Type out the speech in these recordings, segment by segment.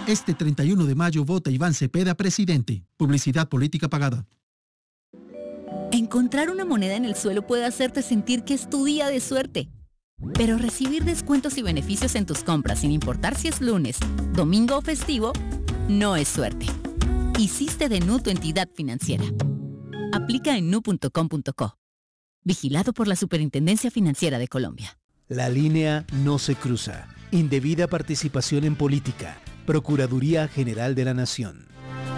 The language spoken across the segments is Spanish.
Este 31 de mayo vota Iván Cepeda presidente. Publicidad política pagada. Encontrar una moneda en el suelo puede hacerte sentir que es tu día de suerte. Pero recibir descuentos y beneficios en tus compras sin importar si es lunes, domingo o festivo, no es suerte. Hiciste de Nu tu entidad financiera. Aplica en nu.com.co. Vigilado por la Superintendencia Financiera de Colombia. La línea no se cruza. Indebida participación en política. Procuraduría General de la Nación.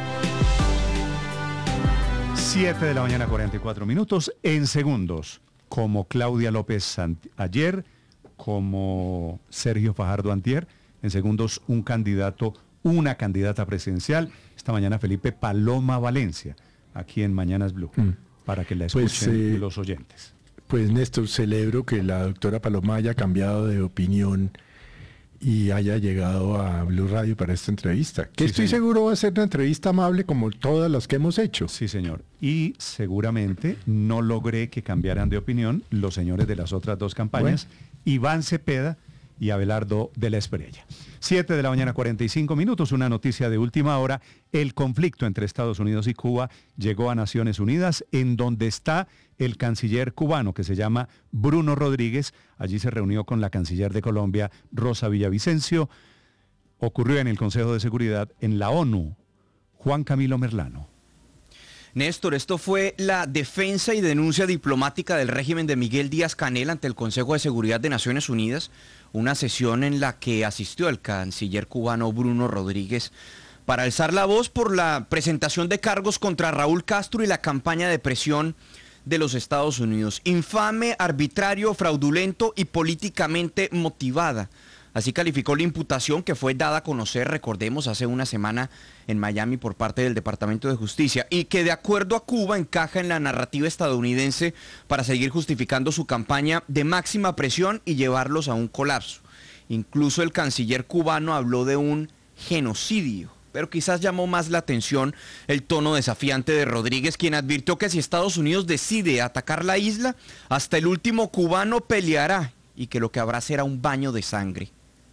7 de la mañana, 44 minutos. En segundos, como Claudia López ayer, como Sergio Fajardo antier, en segundos un candidato, una candidata presidencial. Esta mañana Felipe Paloma Valencia, aquí en Mañanas Blue, para que la escuchen los oyentes. Pues Néstor, celebro que la doctora Paloma haya cambiado de opinión y haya llegado a Blue Radio para esta entrevista, que estoy seguro va a ser una entrevista amable como todas las que hemos hecho. Sí, señor. Y seguramente no logré que cambiaran de opinión los señores de las otras dos campañas, Iván Cepeda y Abelardo de la Espriella. 7 de la mañana, 45 minutos, una noticia de última hora. El conflicto entre Estados Unidos y Cuba llegó a Naciones Unidas, en donde está el canciller cubano, que se llama Bruno Rodríguez. Allí se reunió con la canciller de Colombia, Rosa Villavicencio. Ocurrió en el Consejo de Seguridad en la ONU. Juan Camilo Merlano. Néstor, esto fue la defensa y denuncia diplomática del régimen de Miguel Díaz-Canel ante el Consejo de Seguridad de Naciones Unidas, una sesión en la que asistió el canciller cubano Bruno Rodríguez para alzar la voz por la presentación de cargos contra Raúl Castro y la campaña de presión de los Estados Unidos. Infame, arbitrario, fraudulento y políticamente motivada. Así calificó la imputación que fue dada a conocer, recordemos, hace una semana en Miami por parte del Departamento de Justicia, y que de acuerdo a Cuba encaja en la narrativa estadounidense para seguir justificando su campaña de máxima presión y llevarlos a un colapso. Incluso el canciller cubano habló de un genocidio, pero quizás llamó más la atención el tono desafiante de Rodríguez, quien advirtió que si Estados Unidos decide atacar la isla, hasta el último cubano peleará y que lo que habrá será un baño de sangre.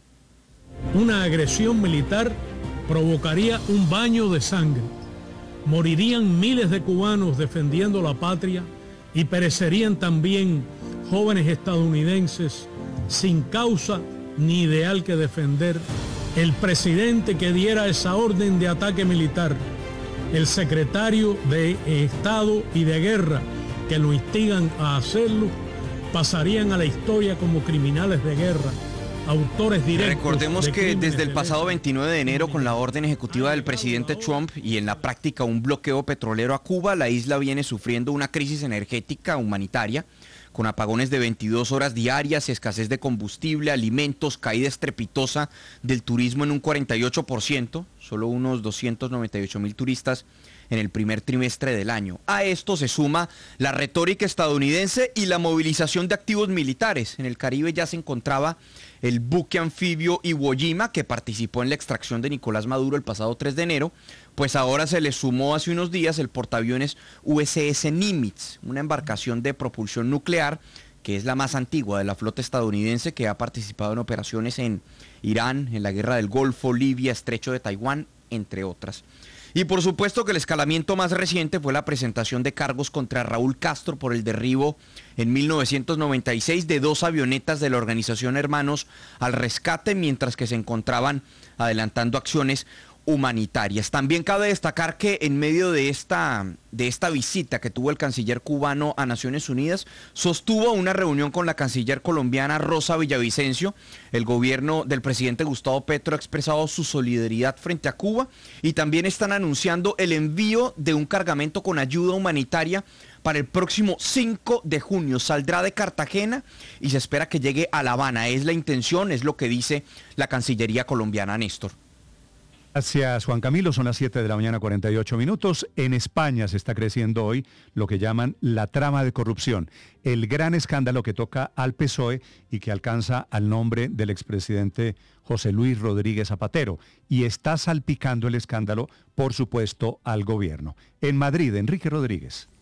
Una agresión militar provocaría un baño de sangre. Morirían miles de cubanos defendiendo la patria y perecerían también jóvenes estadounidenses sin causa ni ideal que defender. El presidente que diera esa orden de ataque militar, el secretario de Estado y de Guerra que lo instigan a hacerlo, pasarían a la historia como criminales de guerra, autores directos. Recordemos que desde el pasado 29 de enero, con la orden ejecutiva del presidente Trump y en la práctica un bloqueo petrolero a Cuba, la isla viene sufriendo una crisis energética humanitaria, con apagones de 22 horas diarias, escasez de combustible, alimentos, caída estrepitosa del turismo en un 48%, solo unos 298,000 turistas en el primer trimestre del año. A esto se suma la retórica estadounidense y la movilización de activos militares. En el Caribe ya se encontraba el buque anfibio Iwo Jima, que participó en la extracción de Nicolás Maduro el pasado 3 de enero, pues ahora se le sumó hace unos días el portaaviones USS Nimitz, una embarcación de propulsión nuclear que es la más antigua de la flota estadounidense, que ha participado en operaciones en Irán, en la Guerra del Golfo, Libia, Estrecho de Taiwán, entre otras. Y por supuesto que el escalamiento más reciente fue la presentación de cargos contra Raúl Castro por el derribo en 1996 de 2 avionetas de la organización Hermanos al Rescate, mientras que se encontraban adelantando acciones humanitarias. También cabe destacar que en medio de esta visita que tuvo el canciller cubano a Naciones Unidas, sostuvo una reunión con la canciller colombiana Rosa Villavicencio. El gobierno del presidente Gustavo Petro ha expresado su solidaridad frente a Cuba y también están anunciando el envío de un cargamento con ayuda humanitaria para el próximo 5 de junio. Saldrá de Cartagena y se espera que llegue a La Habana. Es la intención, es lo que dice la Cancillería colombiana, Néstor. Gracias, Juan Camilo. Son las 7 de la mañana, 48 minutos. En España se está creciendo hoy lo que llaman la trama de corrupción, el gran escándalo que toca al PSOE y que alcanza al nombre del expresidente José Luis Rodríguez Zapatero. Y está salpicando el escándalo, por supuesto, al gobierno. En Madrid, Enrique Rodríguez.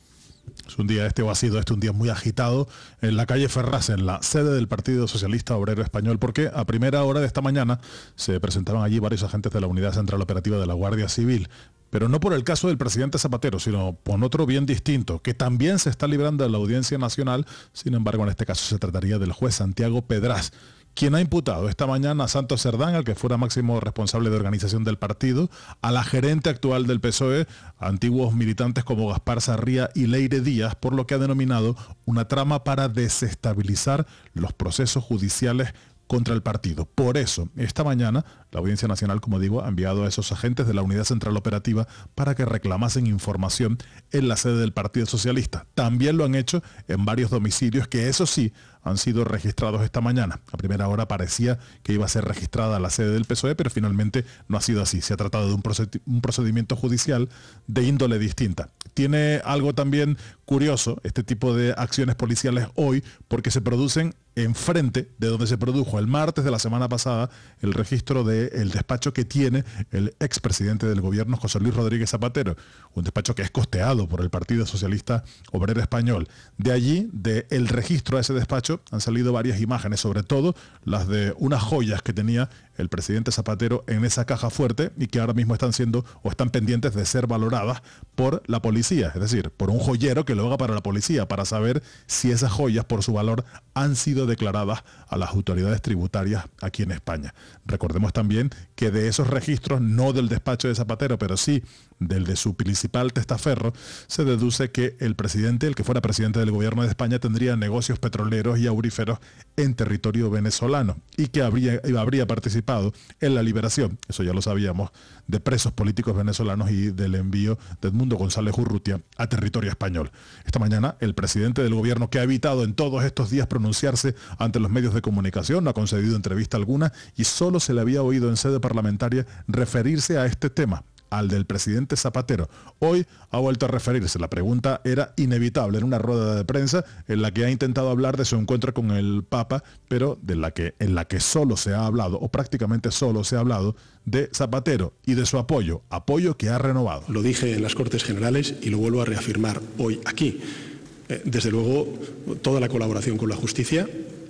Es un día ha sido un día muy agitado en la calle Ferraz, en la sede del Partido Socialista Obrero Español, porque a primera hora de esta mañana se presentaban allí varios agentes de la Unidad Central Operativa de la Guardia Civil. Pero no por el caso del presidente Zapatero, sino por otro bien distinto, que también se está librando en la Audiencia Nacional. Sin embargo, en este caso se trataría del juez Santiago Pedraz, quien ha imputado esta mañana a Santos Cerdán, al que fuera máximo responsable de organización del partido, a la gerente actual del PSOE, a antiguos militantes como Gaspar Sarría y Leire Díaz, por lo que ha denominado una trama para desestabilizar los procesos judiciales contra el partido. Por eso, esta mañana, la Audiencia Nacional, como digo, ha enviado a esos agentes de la Unidad Central Operativa para que reclamasen información en la sede del Partido Socialista. También lo han hecho en varios domicilios que, eso sí, han sido registrados esta mañana. A primera hora parecía que iba a ser registrada la sede del PSOE, pero finalmente no ha sido así. Se ha tratado de un procedimiento judicial de índole distinta. Tiene algo también curioso este tipo de acciones policiales hoy, porque se producen enfrente de donde se produjo el martes de la semana pasada el registro del despacho que tiene el expresidente del gobierno, José Luis Rodríguez Zapatero, un despacho que es costeado por el Partido Socialista Obrero Español. De allí, del registro a ese despacho, han salido varias imágenes, sobre todo las de unas joyas que tenía el presidente Zapatero en esa caja fuerte y que ahora mismo están siendo o están pendientes de ser valoradas por la policía, es decir, por un joyero que lo haga para la policía, para saber si esas joyas por su valor han sido declaradas a las autoridades tributarias aquí en España. Recordemos también que de esos registros, no del despacho de Zapatero, pero sí del de su principal testaferro, se deduce que el presidente, el que fuera presidente del gobierno de España, tendría negocios petroleros y auríferos en territorio venezolano y que habría participado en la liberación, eso ya lo sabíamos, de presos políticos venezolanos y del envío de Edmundo González Urrutia a territorio español. Esta mañana, el presidente del gobierno, que ha evitado en todos estos días pronunciarse ante los medios de comunicación, no ha concedido entrevista alguna y solo se le había oído en sede parlamentaria referirse a este tema, al del presidente Zapatero. Hoy ha vuelto a referirse. La pregunta era inevitable en una rueda de prensa en la que ha intentado hablar de su encuentro con el Papa, pero en la que solo se ha hablado, o prácticamente solo se ha hablado, de Zapatero y de su apoyo que ha renovado. Lo dije en las Cortes Generales y lo vuelvo a reafirmar hoy aquí. Desde luego, toda la colaboración con la justicia,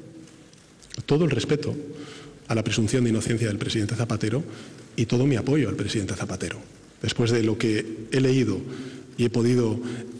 todo el respeto a la presunción de inocencia del presidente Zapatero y todo mi apoyo al presidente Zapatero. Después de lo que he leído y he podido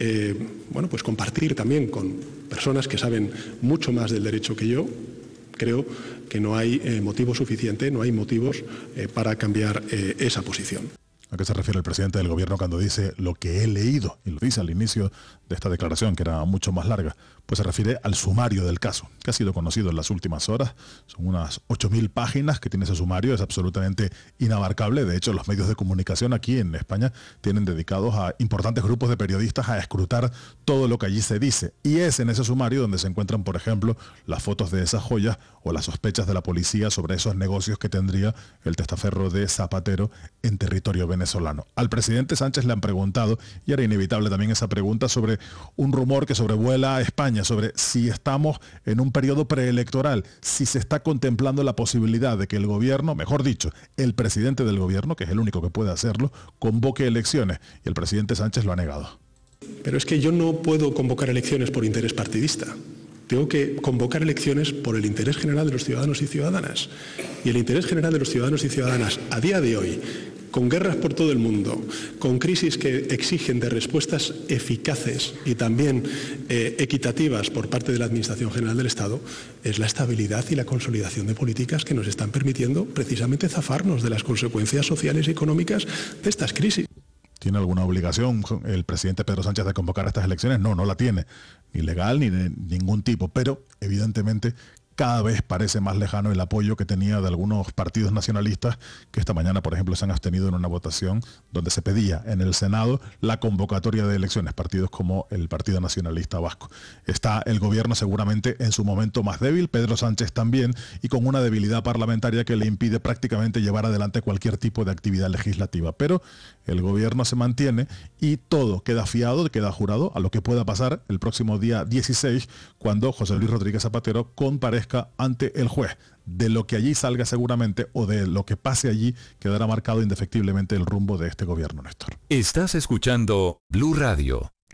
pues compartir también con personas que saben mucho más del derecho que yo, creo que no hay motivo suficiente, no hay motivos para cambiar esa posición. ¿A qué se refiere el presidente del gobierno cuando dice lo que he leído? Y lo dice al inicio de esta declaración, que era mucho más larga. Pues se refiere al sumario del caso, que ha sido conocido en las últimas horas. Son unas 8.000 páginas que tiene ese sumario, es absolutamente inabarcable. De hecho, los medios de comunicación aquí en España tienen dedicados a importantes grupos de periodistas a escrutar todo lo que allí se dice. Y es en ese sumario donde se encuentran, por ejemplo, las fotos de esas joyas o las sospechas de la policía sobre esos negocios que tendría el testaferro de Zapatero en territorio venezolano. Al presidente Sánchez le han preguntado, y era inevitable también esa pregunta, sobre un rumor que sobrevuela a España, sobre si estamos en un periodo preelectoral, si se está contemplando la posibilidad de que el gobierno, mejor dicho, el presidente del gobierno, que es el único que puede hacerlo, convoque elecciones. Y el presidente Sánchez lo ha negado. Pero es que yo no puedo convocar elecciones por interés partidista. Tengo que convocar elecciones por el interés general de los ciudadanos y ciudadanas. Y el interés general de los ciudadanos y ciudadanas a día de hoy, con guerras por todo el mundo, con crisis que exigen de respuestas eficaces y también equitativas por parte de la Administración General del Estado, es la estabilidad y la consolidación de políticas que nos están permitiendo precisamente zafarnos de las consecuencias sociales y económicas de estas crisis. ¿Tiene alguna obligación el presidente Pedro Sánchez de convocar estas elecciones? No, no la tiene, ni legal ni de ningún tipo, pero evidentemente cada vez parece más lejano el apoyo que tenía de algunos partidos nacionalistas que esta mañana, por ejemplo, se han abstenido en una votación donde se pedía en el Senado la convocatoria de elecciones, partidos como el Partido Nacionalista Vasco. Está el gobierno seguramente en su momento más débil, Pedro Sánchez también, y con una debilidad parlamentaria que le impide prácticamente llevar adelante cualquier tipo de actividad legislativa. Pero el gobierno se mantiene y todo queda fiado, queda jurado a lo que pueda pasar el próximo día 16, cuando José Luis Rodríguez Zapatero comparezca ante el juez. De lo que allí salga seguramente o de lo que pase allí quedará marcado indefectiblemente el rumbo de este gobierno, Néstor. Estás escuchando Blue Radio.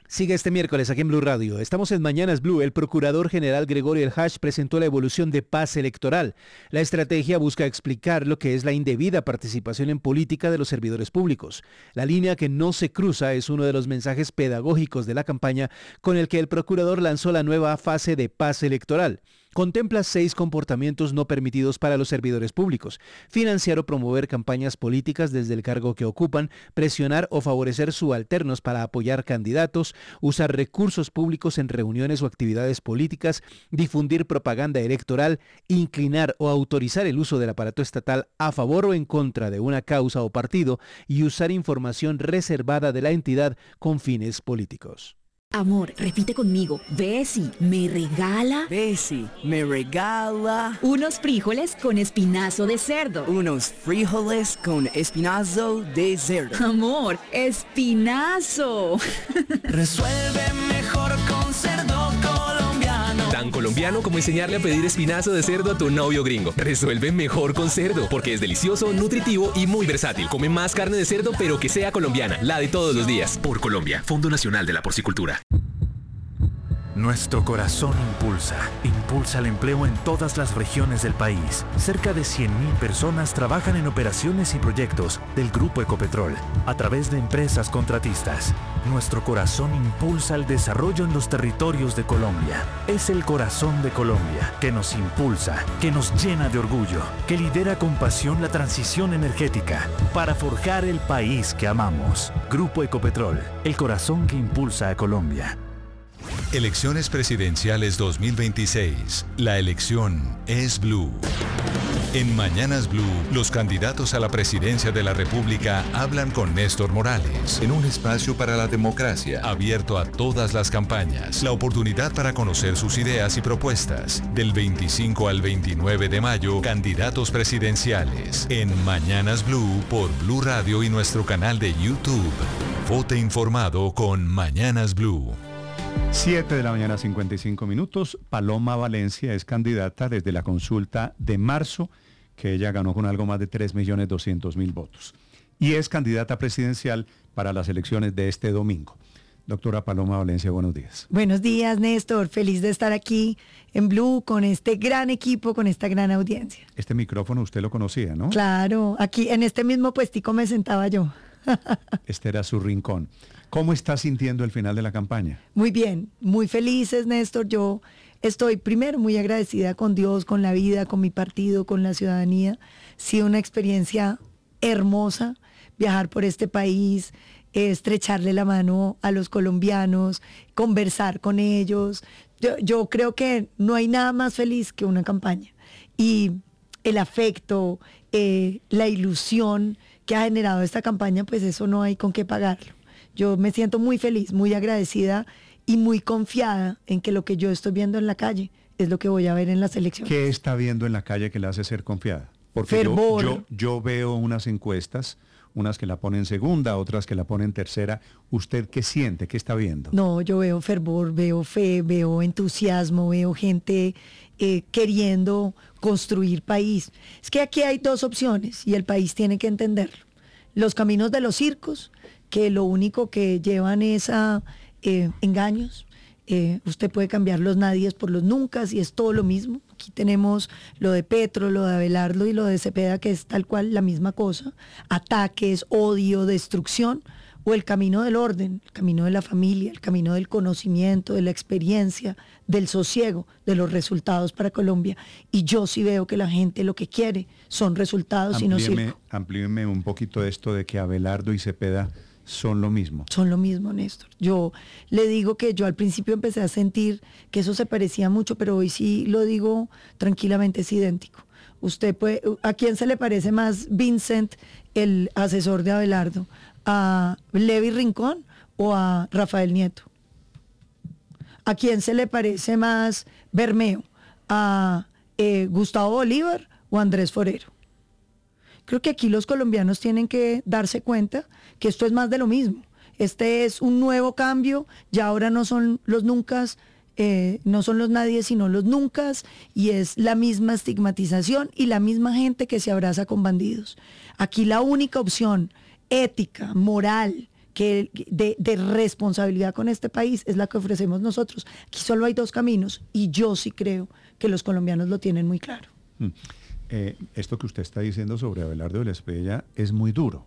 Sigue este miércoles aquí en Blue Radio. Estamos en Mañanas Blue. El procurador general Gregorio El Hach presentó la evolución de paz electoral. La estrategia busca explicar lo que es la indebida participación en política de los servidores públicos. La línea que no se cruza es uno de los mensajes pedagógicos de la campaña con el que el procurador lanzó la nueva fase de paz electoral. Contempla 6 comportamientos no permitidos para los servidores públicos: financiar o promover campañas políticas desde el cargo que ocupan, presionar o favorecer subalternos para apoyar candidatos, usar recursos públicos en reuniones o actividades políticas, difundir propaganda electoral, inclinar o autorizar el uso del aparato estatal a favor o en contra de una causa o partido y usar información reservada de la entidad con fines políticos. Amor, repite conmigo. Bessie, ¿me regala? Bessie, ¿me regala? Unos frijoles con espinazo de cerdo. Unos frijoles con espinazo de cerdo. Amor, espinazo. Resuelve mejor con cerdo colombiano. Tan colombiano como enseñarle a pedir espinazo de cerdo a tu novio gringo. Resuelve mejor con cerdo, porque es delicioso, nutritivo y muy versátil. Come más carne de cerdo, pero que sea colombiana, la de todos los días. Por Colombia, Fondo Nacional de la Porcicultura. Nuestro corazón impulsa el empleo en todas las regiones del país. Cerca de 100.000 personas trabajan en operaciones y proyectos del Grupo Ecopetrol a través de empresas contratistas. Nuestro corazón impulsa el desarrollo en los territorios de Colombia. Es el corazón de Colombia que nos impulsa, que nos llena de orgullo, que lidera con pasión la transición energética para forjar el país que amamos. Grupo Ecopetrol, el corazón que impulsa a Colombia. Elecciones presidenciales 2026. La elección es Blue. En Mañanas Blue, los candidatos a la presidencia de la República hablan con Néstor Morales en un espacio para la democracia abierto a todas las campañas. La oportunidad para conocer sus ideas y propuestas. Del 25 al 29 de mayo, candidatos presidenciales. En Mañanas Blue por Blue Radio y nuestro canal de YouTube. Vote informado con Mañanas Blue. 7 de la mañana, 55 minutos. Paloma Valencia es candidata desde la consulta de marzo, que ella ganó con algo más de 3.200.000 votos. Y es candidata presidencial para las elecciones de este domingo. Doctora Paloma Valencia, buenos días. Buenos días, Néstor. Feliz de estar aquí en Blue con este gran equipo, con esta gran audiencia. Este micrófono usted lo conocía, ¿no? Claro, aquí en este mismo puestico me sentaba yo. Este era su rincón. ¿Cómo está sintiendo el final de la campaña? Muy bien, muy felices, Néstor. Yo estoy primero muy agradecida con Dios, con la vida, con mi partido, con la ciudadanía. Ha sido una experiencia hermosa viajar por este país, estrecharle la mano a los colombianos, conversar con ellos. Yo creo que no hay nada más feliz que una campaña. Y el afecto, la ilusión que ha generado esta campaña, pues eso no hay con qué pagarlo. Yo me siento muy feliz, muy agradecida y muy confiada en que lo que yo estoy viendo en la calle es lo que voy a ver en las elecciones. ¿Qué está viendo en la calle que le hace ser confiada? Porque fervor. Yo veo unas encuestas, unas que la ponen segunda, otras que la ponen tercera. ¿Usted qué siente? ¿Qué está viendo? No, yo veo fervor, veo fe, veo entusiasmo, veo gente queriendo construir país. Es que aquí hay dos opciones y el país tiene que entenderlo. Los caminos de los circos, que lo único que llevan es a engaños. Usted puede cambiar los nadies por los nuncas y es todo lo mismo. Aquí tenemos lo de Petro, lo de Abelardo y lo de Cepeda, que es tal cual la misma cosa. Ataques, odio, destrucción, o el camino del orden, el camino de la familia, el camino del conocimiento, de la experiencia, del sosiego, de los resultados para Colombia. Y yo sí veo que la gente lo que quiere son resultados y no circo. Amplíeme un poquito esto de que Abelardo y Cepeda son lo mismo. Son lo mismo, Néstor. Yo le digo que yo al principio empecé a sentir que eso se parecía mucho, pero hoy sí lo digo tranquilamente, es idéntico. Usted puede, ¿a quién se le parece más Vincent, el asesor de Abelardo? ¿A Levi Rincón o a Rafael Nieto? ¿A quién se le parece más Bermeo? ¿A Gustavo Bolívar o a Andrés Forero? Creo que aquí los colombianos tienen que darse cuenta que esto es más de lo mismo. Este es un nuevo cambio, ya ahora no son los nuncas, no son los nadies, sino los nuncas, y es la misma estigmatización y la misma gente que se abraza con bandidos. Aquí la única opción ética, moral, de responsabilidad con este país es la que ofrecemos nosotros. Aquí solo hay dos caminos y yo sí creo que los colombianos lo tienen muy claro. Esto que usted está diciendo sobre Abelardo de la Espriella es muy duro.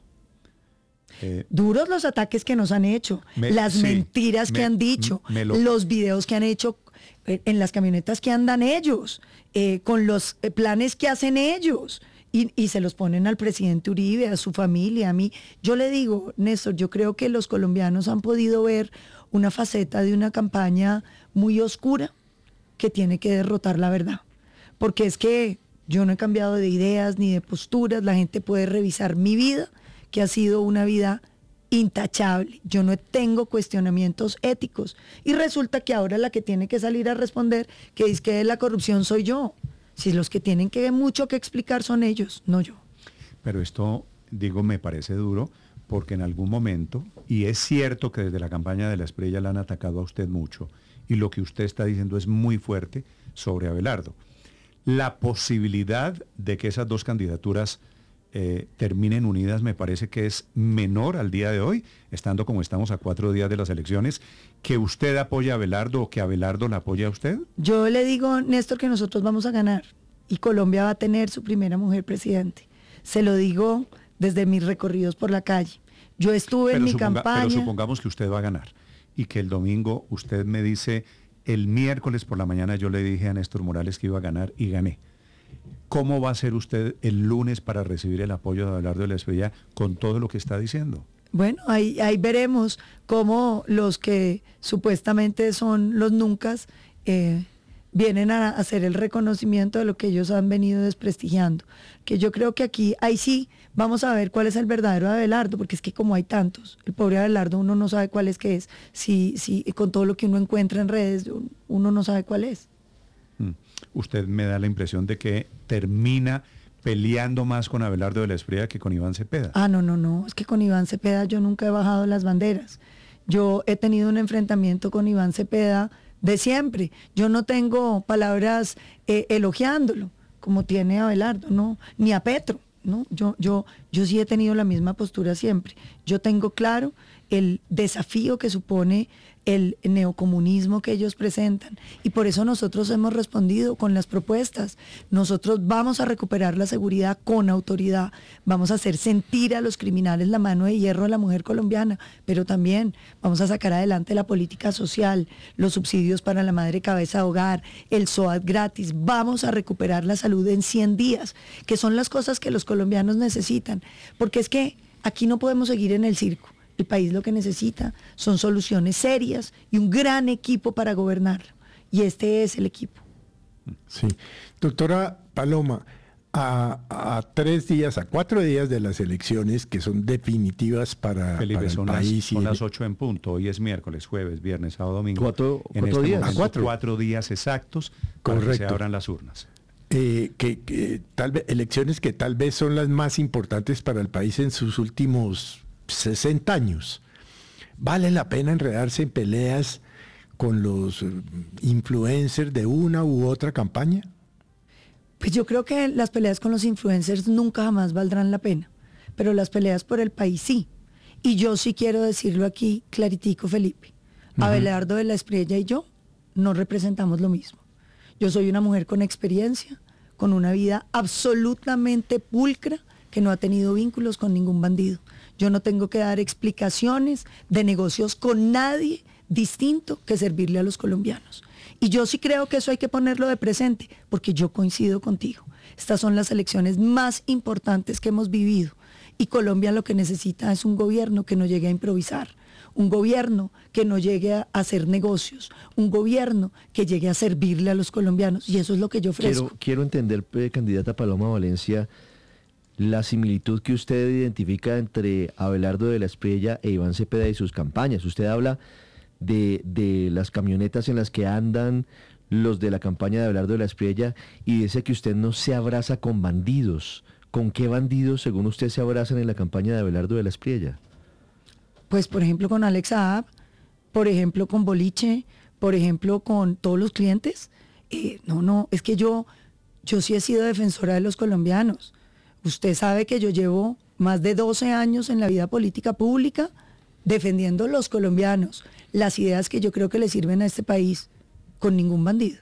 Duros los ataques que nos han hecho, las mentiras que han dicho, los videos que han hecho en las camionetas que andan ellos, con los planes que hacen ellos. Y se los ponen al presidente Uribe, a su familia, a mí. Yo le digo, Néstor, yo creo que los colombianos han podido ver una faceta de una campaña muy oscura que tiene que derrotar la verdad. Porque es que yo no he cambiado de ideas ni de posturas, la gente puede revisar mi vida, que ha sido una vida intachable. Yo no tengo cuestionamientos éticos. Y resulta que ahora la que tiene que salir a responder que dice que la corrupción soy yo. Si los que tienen mucho que explicar son ellos, no yo. Pero esto, digo, me parece duro porque en algún momento, y es cierto que desde la campaña de la Espriella la han atacado a usted mucho, y lo que usted está diciendo es muy fuerte sobre Abelardo. La posibilidad de que esas dos candidaturas terminen unidas me parece que es menor al día de hoy, estando como estamos a 4 días de las elecciones, que usted apoye a Abelardo o que Abelardo la apoye a usted. Yo le digo, Néstor, que nosotros vamos a ganar y Colombia va a tener su primera mujer presidente. Se lo digo desde mis recorridos por la calle. Yo estuve en mi campaña. Pero supongamos que usted va a ganar y que el domingo usted me dice, el miércoles por la mañana yo le dije a Néstor Morales que iba a ganar y gané. ¿Cómo va a ser usted el lunes para recibir el apoyo de Abelardo de la Espriella con todo lo que está diciendo? Bueno, ahí veremos cómo los que supuestamente son los nuncas vienen a hacer el reconocimiento de lo que ellos han venido desprestigiando. Que yo creo que aquí, ahí sí, vamos a ver cuál es el verdadero Abelardo, porque es que como hay tantos, el pobre Abelardo uno no sabe cuál es que es. Si con todo lo que uno encuentra en redes, uno no sabe cuál es. Usted me da la impresión de que termina peleando más con Abelardo de la Espriella que con Iván Cepeda. No, es que con Iván Cepeda yo nunca he bajado las banderas. Yo he tenido un enfrentamiento con Iván Cepeda de siempre. Yo no tengo palabras elogiándolo, como tiene Abelardo, no, ni a Petro, ¿no? Yo sí he tenido la misma postura siempre. Yo tengo claro el desafío que supone el neocomunismo que ellos presentan. Y por eso nosotros hemos respondido con las propuestas. Nosotros vamos a recuperar la seguridad con autoridad. Vamos a hacer sentir a los criminales la mano de hierro de la mujer colombiana, pero también vamos a sacar adelante la política social, los subsidios para la madre cabeza de hogar, el SOAT gratis. Vamos a recuperar la salud en 100 días, que son las cosas que los colombianos necesitan. Porque es que aquí no podemos seguir en el circo. El país lo que necesita son soluciones serias y un gran equipo para gobernarlo. Y este es el equipo. Sí. Doctora Paloma, a 4 días de las elecciones que son definitivas para el país. Son las 8 en punto. Hoy es miércoles, jueves, viernes, sábado, domingo. ¿Cuatro días? 4 días exactos para que se abran las urnas. Tal vez elecciones que tal vez son las más importantes para el país en sus últimos 60 años. ¿Vale la pena enredarse en peleas con los influencers de una u otra campaña? Pues yo creo que las peleas con los influencers nunca jamás valdrán la pena, pero las peleas por el país sí. Y yo sí quiero decirlo aquí claritico, Felipe. Abelardo de la Espriella y yo no representamos lo mismo. Yo soy una mujer con experiencia, con una vida absolutamente pulcra, que no ha tenido vínculos con ningún bandido. Yo no tengo que dar explicaciones de negocios con nadie distinto que servirle a los colombianos. Y yo sí creo que eso hay que ponerlo de presente, porque yo coincido contigo. Estas son las elecciones más importantes que hemos vivido. Y Colombia lo que necesita es un gobierno que no llegue a improvisar, un gobierno que no llegue a hacer negocios, un gobierno que llegue a servirle a los colombianos. Y eso es lo que yo ofrezco. Quiero entender, candidata Paloma Valencia, la similitud que usted identifica entre Abelardo de la Espriella e Iván Cepeda y sus campañas. Usted habla de las camionetas en las que andan los de la campaña de Abelardo de la Espriella y dice que usted no se abraza con bandidos. ¿Con qué bandidos, según usted, se abrazan en la campaña de Abelardo de la Espriella? Pues, por ejemplo, con Alex Saab, por ejemplo, con Boliche, por ejemplo, con todos los clientes. Es que yo sí he sido defensora de los colombianos. Usted sabe que yo llevo más de 12 años en la vida política pública defendiendo los colombianos, las ideas que yo creo que le sirven a este país, con ningún bandido.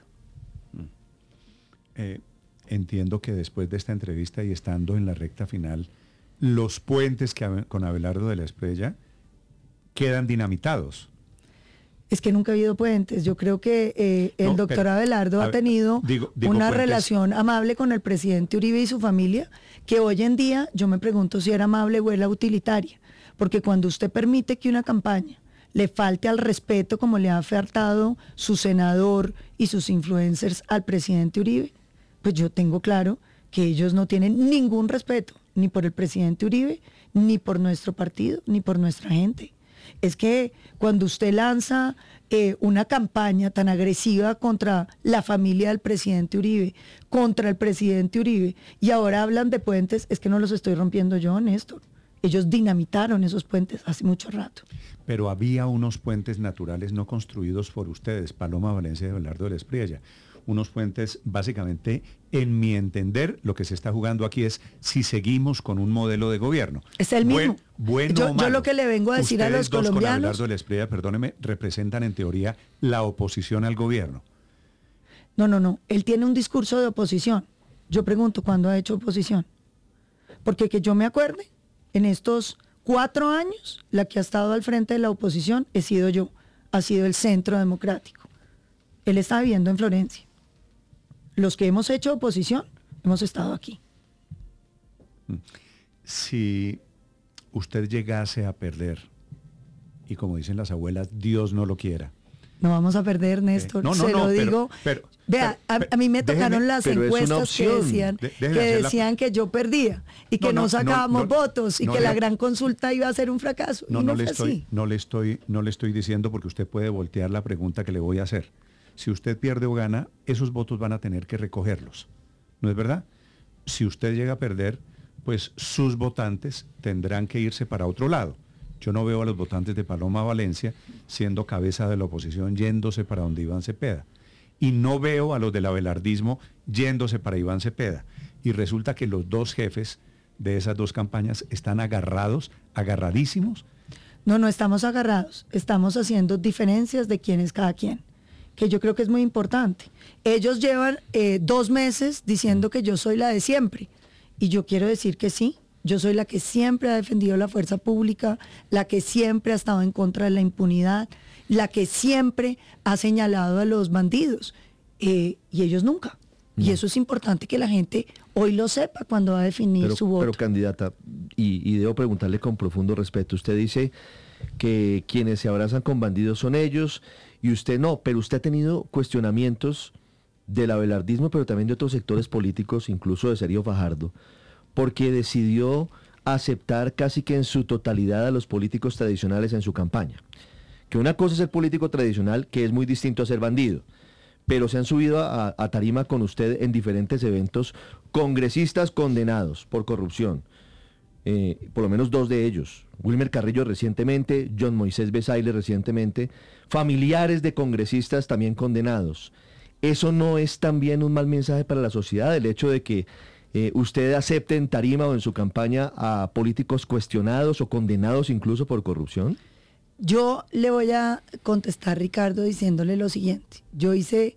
Entiendo que después de esta entrevista y estando en la recta final, los puentes con Abelardo de la Espriella quedan dinamitados. Es que nunca ha habido puentes. Yo creo que el doctor Abelardo ha tenido una puentes. relación amable con el presidente Uribe y su familia, que hoy en día yo me pregunto si era amable o era utilitaria. Porque cuando usted permite que una campaña le falte al respeto como le ha faltado su senador y sus influencers al presidente Uribe, pues yo tengo claro que ellos no tienen ningún respeto, ni por el presidente Uribe, ni por nuestro partido, ni por nuestra gente. Es que cuando usted lanza una campaña tan agresiva contra la familia del presidente Uribe, contra el presidente Uribe, y ahora hablan de puentes, es que no los estoy rompiendo yo, Néstor. Ellos dinamitaron esos puentes hace mucho rato. Pero había unos puentes naturales no construidos por ustedes, Paloma Valencia y Abelardo de la Espriella. Unos puentes, básicamente, en mi entender, lo que se está jugando aquí es si seguimos con un modelo de gobierno. Es el mismo. Yo lo que le vengo a decir a los colombianos... Con Abelardo de la Espriella, perdóneme, representan en teoría la oposición al gobierno. No. Él tiene un discurso de oposición. Yo pregunto, ¿cuándo ha hecho oposición? Porque que yo me acuerde, en estos 4 años, la que ha estado al frente de la oposición he sido yo. Ha sido el Centro Democrático. Él está viviendo en Florencia. Los que hemos hecho oposición, hemos estado aquí. Si usted llegase a perder, y como dicen las abuelas, Dios no lo quiera. No vamos a perder, Néstor. Vea, a mí me tocaron las encuestas que decían que yo perdía y que no sacábamos votos y que la gran consulta iba a ser un fracaso. No le estoy diciendo, porque usted puede voltear la pregunta que le voy a hacer. Si usted pierde o gana, esos votos van a tener que recogerlos. ¿No es verdad? Si usted llega a perder, pues sus votantes tendrán que irse para otro lado. Yo no veo a los votantes de Paloma Valencia siendo cabeza de la oposición yéndose para donde Iván Cepeda. Y no veo a los del abelardismo yéndose para Iván Cepeda. Y resulta que los dos jefes de esas dos campañas están agarradísimos. No estamos agarrados. Estamos haciendo diferencias de quién es cada quien, que yo creo que es muy importante. Ellos llevan 2 meses diciendo que yo soy la de siempre. Y yo quiero decir que sí. Yo soy la que siempre ha defendido la fuerza pública, la que siempre ha estado en contra de la impunidad, la que siempre ha señalado a los bandidos, y ellos nunca. Y eso es importante que la gente hoy lo sepa cuando va a definir su voto. Pero candidata, y debo preguntarle con profundo respeto, usted dice que quienes se abrazan con bandidos son ellos, y usted no, pero usted ha tenido cuestionamientos del abelardismo, pero también de otros sectores políticos, incluso de Sergio Fajardo, porque decidió aceptar casi que en su totalidad a los políticos tradicionales en su campaña. Que una cosa es el político tradicional, que es muy distinto a ser bandido, pero se han subido a tarima con usted en diferentes eventos congresistas condenados por corrupción, por lo menos 2 de ellos, Wilmer Carrillo recientemente, John Moisés Besaile recientemente, familiares de congresistas también condenados. ¿Eso no es también un mal mensaje para la sociedad, el hecho de que usted acepte en tarima o en su campaña a políticos cuestionados o condenados incluso por corrupción? Yo le voy a contestar, Ricardo, diciéndole lo siguiente. Yo hice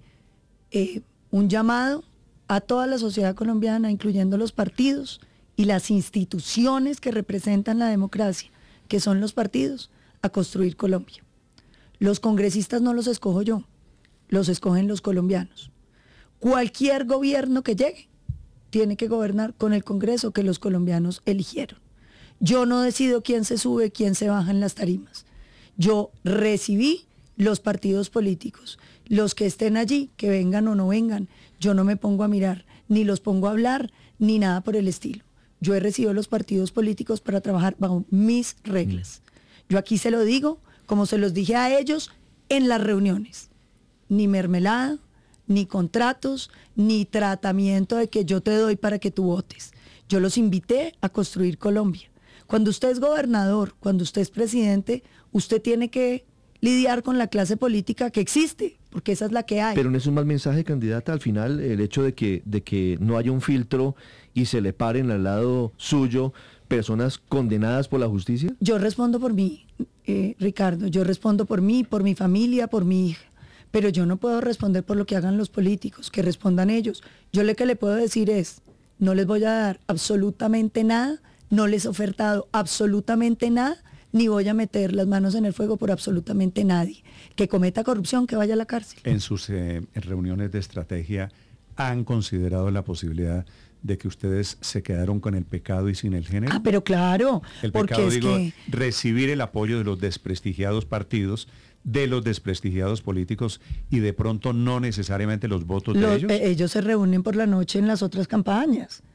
un llamado a toda la sociedad colombiana, incluyendo los partidos y las instituciones que representan la democracia, que son los partidos, a construir Colombia. Los congresistas no los escojo yo, los escogen los colombianos. Cualquier gobierno que llegue tiene que gobernar con el Congreso que los colombianos eligieron. Yo no decido quién se sube, quién se baja en las tarimas. Yo recibí los partidos políticos, los que estén allí, que vengan o no vengan. Yo no me pongo a mirar, ni los pongo a hablar, ni nada por el estilo. Yo he recibido los partidos políticos para trabajar bajo mis reglas. Yo aquí se lo digo, como se los dije a ellos en las reuniones. Ni mermelada, ni contratos, ni tratamiento de que yo te doy para que tú votes. Yo los invité a construir Colombia. Cuando usted es gobernador, cuando usted es presidente, usted tiene que lidiar con la clase política que existe, porque esa es la que hay. Pero no es un mal mensaje, candidata, al final, el hecho de que no haya un filtro y se le paren al lado suyo personas condenadas por la justicia. Yo respondo por mí, Ricardo, yo respondo por mí, por mi familia, por mi hija, pero yo no puedo responder por lo que hagan los políticos, que respondan ellos. Yo lo que le puedo decir es, no les voy a dar absolutamente nada, no les he ofertado absolutamente nada, ni voy a meter las manos en el fuego por absolutamente nadie. Que cometa corrupción, que vaya a la cárcel. En sus reuniones de estrategia, ¿han considerado la posibilidad de que ustedes se quedaron con el pecado y sin el género? Ah, pero claro, el porque pecado, es digo, que... recibir el apoyo de los desprestigiados partidos, de los desprestigiados políticos y de pronto no necesariamente los votos de ellos. Ellos se reúnen por la noche en las otras campañas.